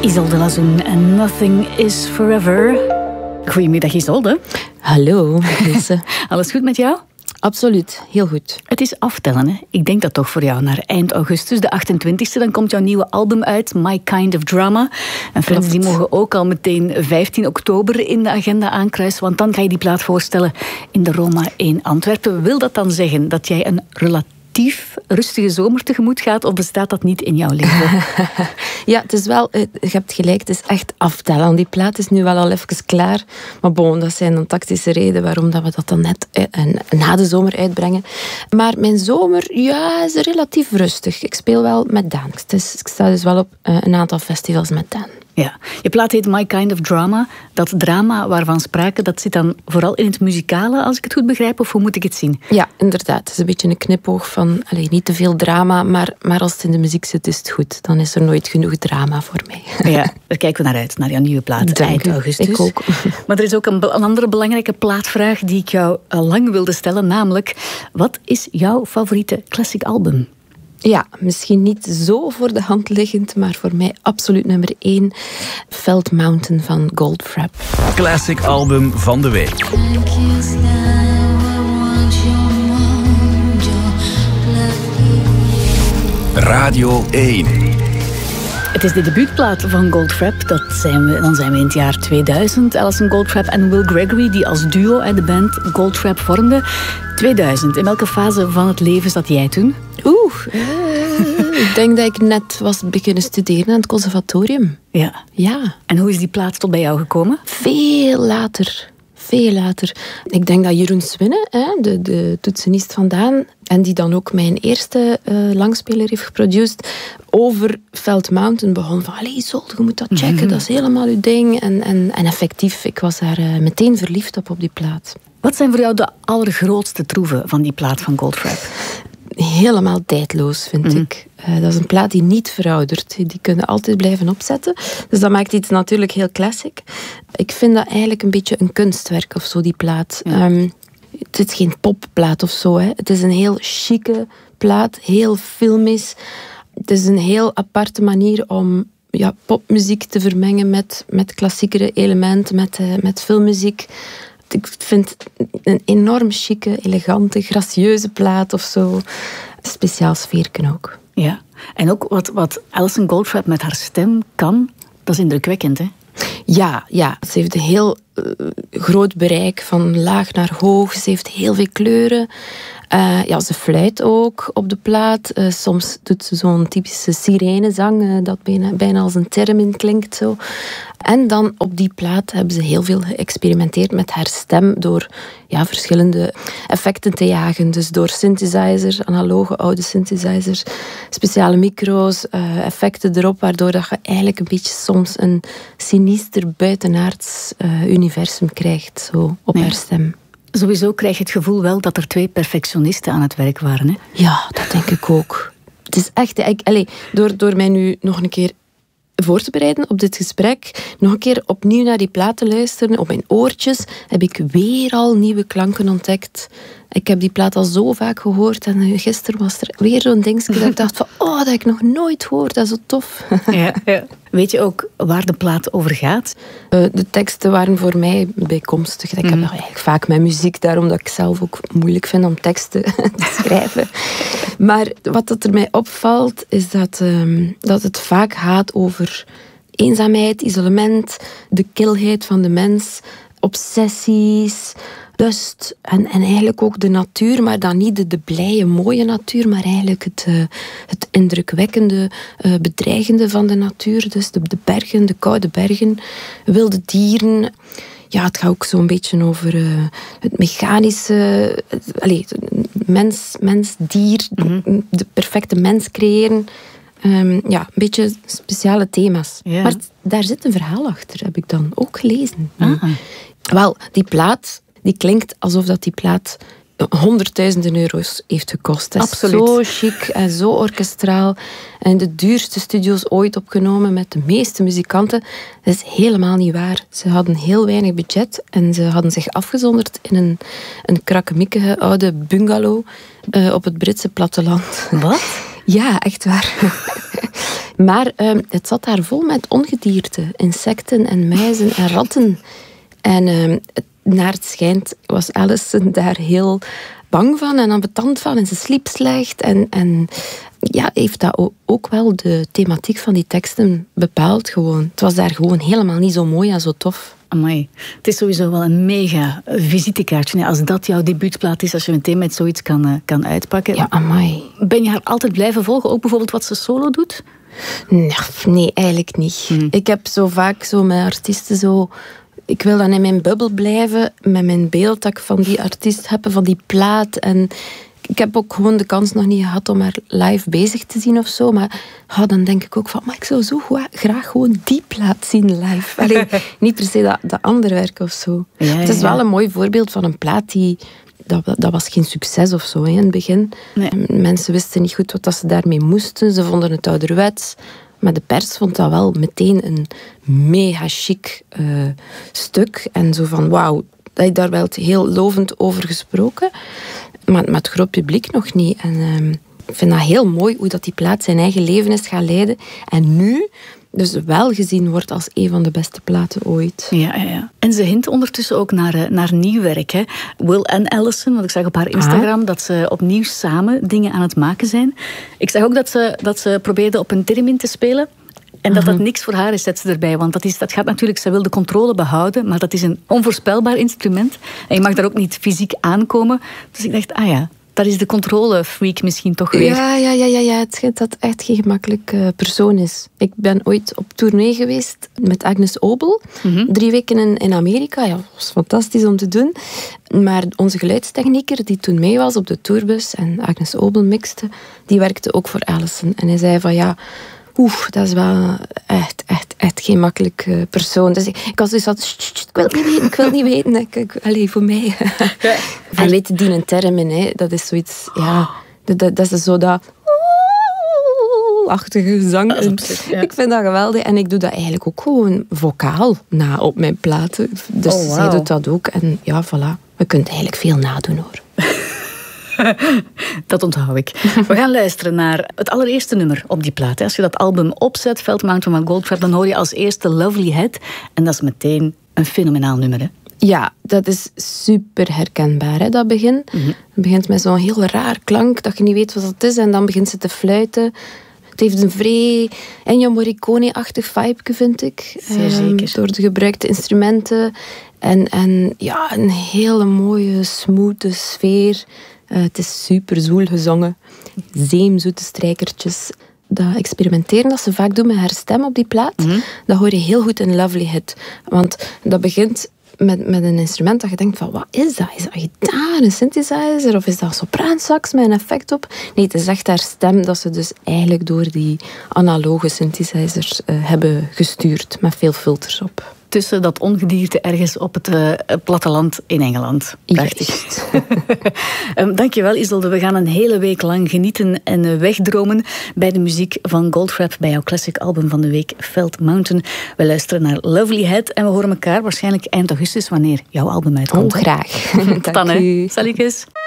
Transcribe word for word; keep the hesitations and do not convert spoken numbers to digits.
Isolde Lazoen en Nothing is Forever. Goedemiddag Isolde. Hallo, Ilse. Alles goed met jou? Absoluut, heel goed. Het is aftellen, hè? Ik denk dat toch voor jou naar eind augustus, de achtentwintigste, dan komt jouw nieuwe album uit, My Kind of Drama. En fans die mogen ook al meteen vijftien oktober in de agenda aankruisen, want dan ga je die plaat voorstellen in de Roma in Antwerpen. Wil dat dan zeggen dat jij een relatief rustige zomer tegemoet gaat, of bestaat dat niet in jouw leven? Ja, het is wel, je hebt gelijk, het is echt aftellen. Die plaat is nu wel al even klaar, maar bon, dat zijn dan tactische redenen waarom dat we dat dan net na de zomer uitbrengen. Maar mijn zomer, ja, is relatief rustig. Ik speel wel met Daan. Dus ik sta dus wel op een aantal festivals met Daan. Ja, je plaat heet My Kind of Drama. Dat drama waarvan sprake, dat zit dan vooral in het muzikale, als ik het goed begrijp, of hoe moet ik het zien? Ja, inderdaad. Het is een beetje een knipoog van, allez, niet te veel drama, maar, maar als het in de muziek zit, is het goed. Dan is er nooit genoeg drama voor mij. Ja, daar kijken we naar uit, naar jouw nieuwe plaat, Dank eind u. augustus. Ik ook. Maar er is ook een, een andere belangrijke plaatvraag die ik jou al lang wilde stellen, namelijk, wat is jouw favoriete classic album? Ja, misschien niet zo voor de hand liggend, maar voor mij absoluut nummer één. Felt Mountain van Goldfrapp. Classic album van de week. Radio één. Het is de debuutplaat van Goldfrapp. Dat zijn we, dan zijn we in het jaar tweeduizend. Alison Goldfrapp en Will Gregory, die als duo uit de band Goldfrapp vormden. tweeduizend. In welke fase van het leven zat jij toen? Oeh, uh, ik denk dat ik net was beginnen studeren aan het conservatorium. Ja. Ja. En hoe is die plaat tot bij jou gekomen? Veel later. Veel later. Ik denk dat Jeroen Swinne, de, de toetsenist vandaan, en die dan ook mijn eerste uh, langspeler heeft geproduceerd, over Felt Mountain begon van, allee Isolde, je moet dat checken, mm-hmm. Dat is helemaal uw ding. En, en, en effectief, ik was daar uh, meteen verliefd op, op die plaat. Wat zijn voor jou de allergrootste troeven van die plaat van Goldfrapp? Helemaal tijdloos, vind mm-hmm. ik. Uh, dat is een plaat die niet veroudert. Die kunnen altijd blijven opzetten. Dus dat maakt iets natuurlijk heel classic. Ik vind dat eigenlijk een beetje een kunstwerk of zo, die plaat. Ja. Um, het is geen popplaat of zo. Hè. Het is een heel chique plaat, heel filmisch. Het is een heel aparte manier om ja, popmuziek te vermengen met, met klassiekere elementen, met, uh, met filmmuziek. Ik vind een enorm chique, elegante, gracieuze plaat of zo. Speciaal sfeerken ook. Ja, en ook wat, wat Alison Goldfrapp met haar stem kan, dat is indrukwekkend, hè? Ja, ja. Ze heeft een heel uh, groot bereik, van laag naar hoog. Ze heeft heel veel kleuren. Uh, ja, ze fluit ook op de plaat. Uh, soms doet ze zo'n typische sirenezang, uh, dat bijna, bijna als een term in klinkt. Zo. En dan op die plaat hebben ze heel veel geëxperimenteerd met haar stem door ja, verschillende effecten te jagen. Dus door synthesizers, analoge oude synthesizers, speciale micro's, uh, effecten erop, waardoor dat je eigenlijk een beetje soms een sinister buitenaards uh, universum krijgt, zo op ja. haar stem. Sowieso krijg je het gevoel wel dat er twee perfectionisten aan het werk waren, hè? Ja, dat denk ik ook. Het is echt... Ik, allez, door, door mij nu nog een keer voor te bereiden op dit gesprek, nog een keer opnieuw naar die plaat te luisteren, op mijn oortjes, heb ik weer al nieuwe klanken ontdekt. Ik heb die plaat al zo vaak gehoord en gisteren was er weer zo'n dingetje dat ik dacht van, oh, dat heb ik nog nooit gehoord, dat is zo tof. Ja, ja. Weet je ook waar de plaat over gaat? Uh, de teksten waren voor mij bijkomstig. Ik mm. heb eigenlijk vaak met muziek, daarom dat ik zelf ook moeilijk vind om teksten te schrijven. Maar wat dat er mij opvalt, is dat, um, dat het vaak gaat over eenzaamheid, isolement, de kilheid van de mens, obsessies, lust en, en eigenlijk ook de natuur, maar dan niet de, de blije, mooie natuur, maar eigenlijk het, uh, het indrukwekkende, uh, bedreigende van de natuur. Dus de, de bergen, de koude bergen, wilde dieren. Ja, het gaat ook zo'n beetje over uh, het mechanische, uh, allez, mens, mens, dier, mm-hmm. de perfecte mens creëren. Um, ja, een beetje speciale thema's. Ja. Maar daar zit een verhaal achter, heb ik dan ook gelezen. Ah. Wel, die plaat, die klinkt alsof dat die plaat honderdduizenden euro's heeft gekost. Absoluut. Zo chic en zo orkestraal. En de duurste studio's ooit opgenomen met de meeste muzikanten. Dat is helemaal niet waar. Ze hadden heel weinig budget en ze hadden zich afgezonderd in een, een krakkemikkige oude bungalow uh, op het Britse platteland. Wat? Ja, echt waar. Maar um, het zat daar vol met ongedierte. Insecten en muizen en ratten. En um, het, naar het schijnt was Alison daar heel bang van en ambetant van. En ze sliep slecht. En, en ja, heeft dat ook wel de thematiek van die teksten bepaald gewoon. Het was daar gewoon helemaal niet zo mooi en zo tof. Amai. Het is sowieso wel een mega visitekaartje. Als dat jouw debuutplaat is, als je meteen met zoiets kan, uh, kan uitpakken. Ja, amai. Ben je haar altijd blijven volgen? Ook bijvoorbeeld wat ze solo doet? Nee, nee eigenlijk niet. Hmm. Ik heb zo vaak zo met artiesten zo... Ik wil dan in mijn bubbel blijven, met mijn beeld dat ik van die artiest heb, van die plaat. En ik heb ook gewoon de kans nog niet gehad om haar live bezig te zien of zo. Maar oh, dan denk ik ook van, maar ik zou zo graag gewoon die plaat zien live. Allee, niet per se dat, dat andere werk of zo. Ja, het is ja. wel een mooi voorbeeld van een plaat die... Dat, dat was geen succes of zo hè, in het begin. Nee. Mensen wisten niet goed wat ze daarmee moesten. Ze vonden het ouderwets. Maar de pers vond dat wel meteen een mega chic uh, stuk. En zo van, wauw, dat je daar wel heel lovend over gesproken. Maar, maar het groot publiek nog niet. En uh, ik vind dat heel mooi hoe dat die plaat zijn eigen leven is gaan leiden. En nu dus wel gezien wordt als een van de beste platen ooit. Ja, ja, ja. En ze hint ondertussen ook naar, naar nieuw werk. Hè? Will en Alison, want ik zag op haar Instagram ah. dat ze opnieuw samen dingen aan het maken zijn. Ik zag ook dat ze, dat ze probeerde op een theremin te spelen. En dat dat niks voor haar is, zet ze erbij. Want dat, is, dat gaat natuurlijk, ze wil de controle behouden, maar dat is een onvoorspelbaar instrument. En je mag daar ook niet fysiek aankomen. Dus ik dacht, ah ja, dat is de controlefreak misschien toch weer. Ja, ja, ja, ja, ja. Het schijnt dat het echt geen gemakkelijke persoon is. Ik ben ooit op tournee geweest met Agnes Obel. Mm-hmm. Drie weken in, in Amerika. Ja, dat was fantastisch om te doen. Maar onze geluidstechnieker die toen mee was op de tourbus en Agnes Obel mixte, die werkte ook voor Alison. En hij zei van ja... Oeh, dat is wel echt, echt, echt geen makkelijke persoon. Dus ik, ik was dus dat, ik wil het niet weten, ik wil het niet weten. Ik, ik, allez, voor mij. Ja. En weet je, die een term in, hè, dat is zoiets, ja, dat, dat, dat is zo dat achtige zang. Absurd, ja. Ik vind dat geweldig en ik doe dat eigenlijk ook gewoon vocaal na op mijn platen. Dus oh, wow. zij doet dat ook en ja, voilà. We kunnen eigenlijk veel nadoen hoor. Dat onthoud ik. We gaan luisteren naar het allereerste nummer op die plaat. Als je dat album opzet, Felt Mountain van Goldfrapp, dan hoor je als eerste Lovely Head. En dat is meteen een fenomenaal nummer, hè? Ja, dat is super herkenbaar, hè, dat begin. Mm-hmm. Het begint met zo'n heel raar klank, dat je niet weet wat het is. En dan begint ze te fluiten. Het heeft een vrij Ennio Morricone-achtig vibe, vind ik. Zeer zeker. Um, door de gebruikte instrumenten. En, en ja, een hele mooie, smoothe sfeer. Uh, het is super zoel gezongen. Zeemzoete strijkertjes. Dat experimenteren dat ze vaak doen met haar stem op die plaat, mm-hmm. dat hoor je heel goed in Lovely Head. Want dat begint met, met een instrument dat je denkt van, wat is dat? Is dat gitaar, een synthesizer? Of is dat sopraansax met een effect op? Nee, het is echt haar stem dat ze dus eigenlijk door die analoge synthesizers uh, hebben gestuurd. Met veel filters op. Tussen dat ongedierte ergens op het uh, platteland in Engeland. Prachtig. um, dankjewel Isolde. We gaan een hele week lang genieten en uh, wegdromen bij de muziek van Goldfrapp, bij jouw classic album van de week, Felt Mountain. We luisteren naar Lovely Head en we horen elkaar waarschijnlijk eind augustus wanneer jouw album uitkomt. Oh, graag. Tot dan, hè. Salutjes.